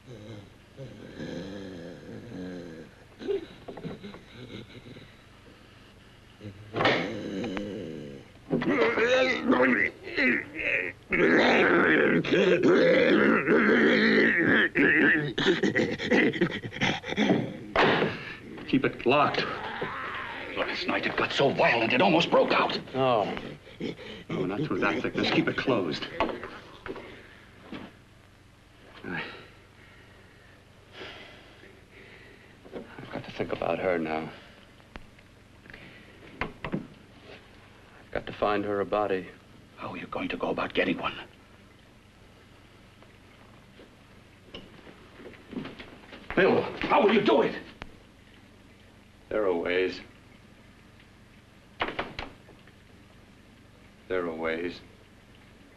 Keep it locked. Last night it got so violent it almost broke out. Oh. Oh, not through that thickness. Keep it closed. I've got to think about her now. I've got to find her a body. How are you going to go about getting one? Bill, how will you do it? There are ways. There are ways.